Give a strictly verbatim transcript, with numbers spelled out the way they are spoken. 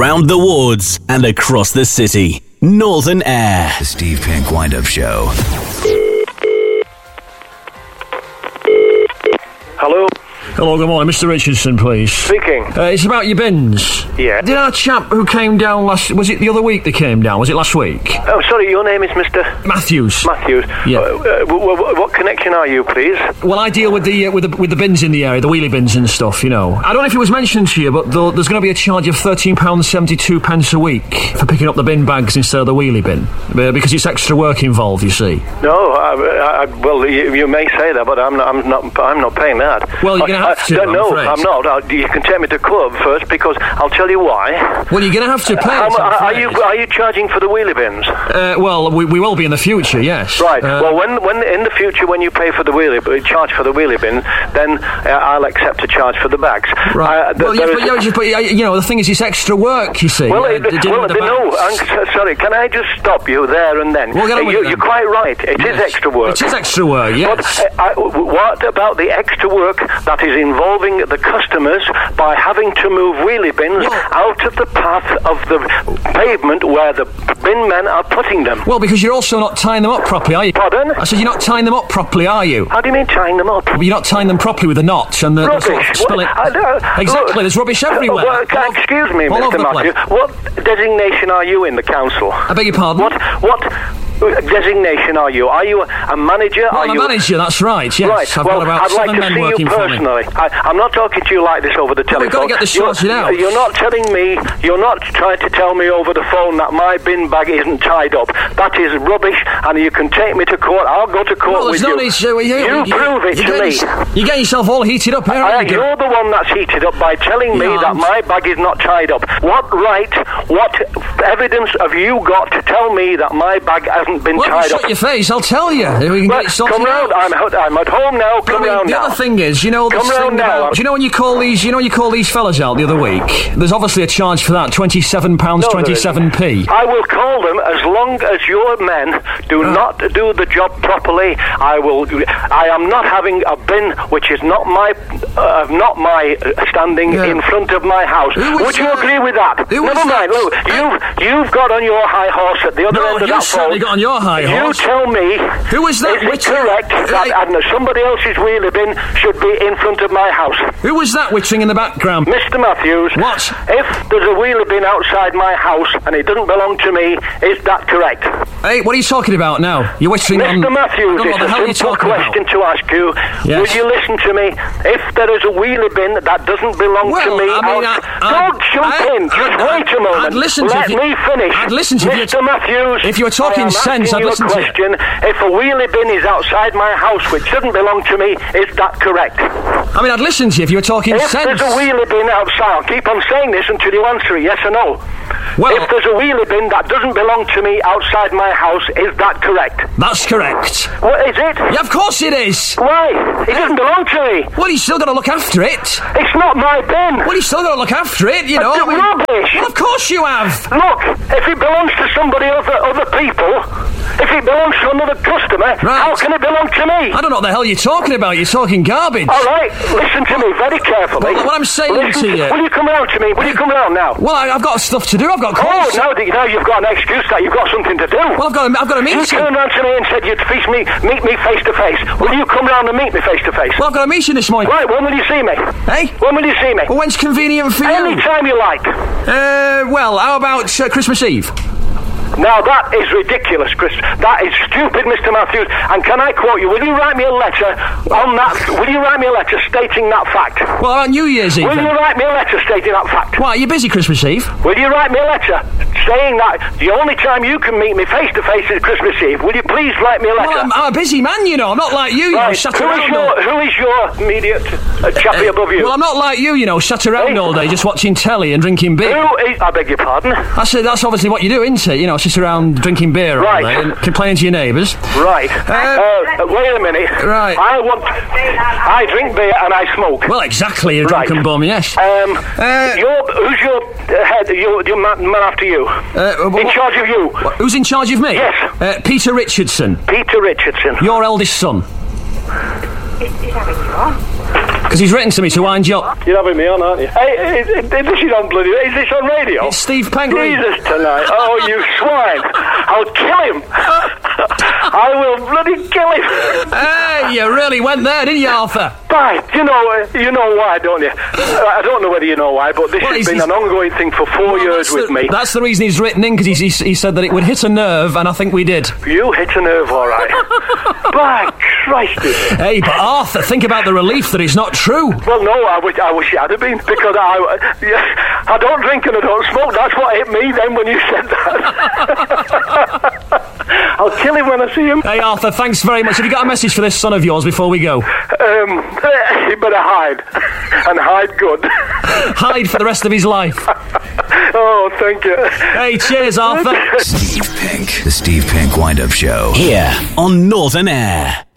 Around the wards and across the city. Northern Air. The Steve Pink Wind-Up Show. Hello? Hello, good morning. Mister Richardson, please. Speaking. Uh, it's about your bins. Yeah. Did our chap who came down last... Was it the other week that came down? Was it last week? Oh, sorry, your name is Mister Matthews. Matthews. Yeah. Uh, uh, w- w- what connection are you, please? Well, I deal with the, uh, with the with the bins in the area, the wheelie bins and stuff, you know. I don't know if it was mentioned to you, but the, there's going to be a charge of thirteen pounds seventy-two pence a week for picking up the bin bags instead of the wheelie bin. Uh, because it's extra work involved, you see. No, I, I, well, you, you may say that, but I'm not, I'm not, I'm not paying that. Well, you're going to have to, I, No, I'm not. I, you can take me to club first, because I'll tell you why. Well, you're going to have to pay. How, it, are you are you charging for the wheelie bins? Uh, well, we, we will be in the future, yes. Right. Uh, well, when when in the future, when you pay for the wheelie, charge for the wheelie bin, then uh, I'll accept a charge for the bags. Right. Uh, th- well, yes, is, but, yeah, just, but you know, the thing is, it's extra work. You see. Well, uh, it, well the no. I'm so, sorry. Can I just stop you there and then? We'll get on uh, with you, it you're then. quite right. It yes. is extra work. It is extra work. Yes. But uh, I, what about the extra work that is involving the customers by having to move wheelie bins well, out of the path of the pavement where the bin men are putting them? Well, because you're also not tying them up properly, are you? Pardon? I said you're not tying them up properly, are you? How do you mean tying them up? Well, you're not tying them properly with the knots and the, the sort of Rubbish. spilling. What? I don't- Exactly. look, There's rubbish everywhere. Well, All over- excuse me, all over Mister the Matthew. place. What designation are you in the council? I beg your pardon. What what designation are you? Are you a manager? Well, are I'm a you manager. That's right. Yes. Right. I've well, got about I'd like seven to men see you working for me. personally. I, I'm not talking to you like this over the Well, telephone. we've got to get this you're, sorted out. You're not telling me. You're not trying to tell me over the phone that my bin bag isn't tied up. That is rubbish, and you can take me to court. I'll go to court Well, with there's no you. need to... You, you, you prove it you to get me. yourself- You get yourself all heated up here. I, aren't you? you're the one that's heated up by telling me Yeah, that I'm- my bag is not tied up. What right, what evidence have you got to tell me that my bag hasn't been Well, tied shut up? your face. I'll tell you. We can Well, get it sorted come round. out. I'm, out- I'm at home now. But I Come mean, round the now. other thing is, you know, this Come thing round now. about, do you know when you call these, you know, when you call these fellas out the other week? There's obviously a charge for that, twenty-seven pounds No, there twenty-seven p. I will call them as long as your men do Ah. not do the job properly. I will. I am not having a bin which is not my, uh, not my uh, standing Yeah. in front of my house. Who was Would you that? agree with that? Who was Never mind. that? Look, you've you've got on your high horse at the other No, end of you that certainly phone. got on your high horse. You tell me. Who was that? Is it Which- correct that Hey. I don't know, somebody else's wheelie bin should be in front of my house? Who was that whittering in the background? Mister Matthews, What? if there's a wheelie bin outside my house and it doesn't belong to me, is that correct? Hey, what are you talking about now? You're whittering on... Mister I Matthews, don't know it's what the hell a you're simple talking question about. to ask you. Yes. Will you listen to me? If there is a wheelie bin that doesn't belong Well, to me, I mean, out- I- I- don't jump I- in. Just I- wait a moment. I'd listen to Let you- me finish. I'd listen to you if Mister you- Matthews, if you were talking I am sense, asking I'd you listen a to you. question. If a wheelie bin is outside my house which doesn't belong to me, is that correct? I mean, I'd listen to you if you were talking If sense. there's a wheelie bin outside, I'll keep on saying this until you answer it, yes or no. Well- if there's a wheelie bin that doesn't belong to me outside my house, is that correct? That's correct. What is it? Yeah, of course it is. Why? It doesn't belong to me. Well, you still got to look after it. It's not my bin. Well, you still got to look after it, you know. That's I mean- rubbish. Well, of course you have. Look, if it belongs to somebody other other people, if it belongs to another customer, Right. how can it belong to me? I don't know what the hell you're talking about. You're talking garbage. All right, listen to me very carefully. Well, what I'm saying Listen to you- Will you come round to me? Will you come round now? Well, I, I've got stuff to do. I've got Oh, calls. now that you know you've got an excuse that you've got something to do. Well, I've got a, I've got a You meeting. turned round to me and said you'd face me, meet me face to face. Will you come round and meet me face to face? Well, I've got a meeting this morning. Right, when will you see me? Hey? When will you see me? Well, when's convenient for you? Any time you like. Uh, well, how about uh, Christmas Eve? Now that is ridiculous, Chris. That is stupid, Mister Matthews. And can I quote you? Will you write me a letter on that? Will you write me a letter stating that fact? Well, how about New Year's Eve? Will then? you write me a letter stating that fact? Why, are you busy Christmas Eve? Will you write me a letter saying that the only time you can meet me face to face is Christmas Eve? Will you please write me a letter? Well, I'm, I'm a busy man, you know. I'm not like you, you know, Right. sat Who is around your all... Who is your immediate uh, chappie above you? Well, I'm not like you, you know, sat around Hey. all day just watching telly and drinking beer. Who is? I beg your pardon. That's, that's obviously what you do, isn't it? You know, sit around drinking beer all Right. day and complaining to your neighbours. Right. Uh, Uh, wait a minute. Right. I want. I drink beer and I smoke. Well, exactly, you're a Right. drunken bum, yes. Um, Uh, your, who's your uh, head? Your, your man, man after you? Uh, in charge of you? Who's in charge of me? Yes. Uh, Peter Richardson, Peter Richardson. your eldest son. Because he's written to me to wind you up. You're having me on, aren't you? Hey, is, is, this is on bloody... Is this on radio? It's Steve Pengley. Jesus tonight. Oh, you swine. I'll kill him. I will bloody kill him. Hey, you really went there, didn't you, Arthur? Bye. You know, uh, you know why, don't you? I don't know whether you know why, but this Well, has he's- been he's- an ongoing thing for four Well, years that's with the, me. That's the reason he's written in, because he, he, he said that it would hit a nerve, and I think we did. You hit a nerve, all right. By Christ. Hey, but Arthur, think about the relief that it's not true. Well, no, I wish, I wish it had been, because I, yeah, I don't drink and I don't smoke. That's what hit me then when you said that. I'll kill him when I see him. Hey, Arthur, thanks very much. Have you got a message for this son of yours before we go? Um, he better hide. And hide good. Hide for the rest of his life. Oh, thank you. Hey, cheers, Arthur. Steve Pink. The Steve Pink Wind Up Show. Here on Northern Air.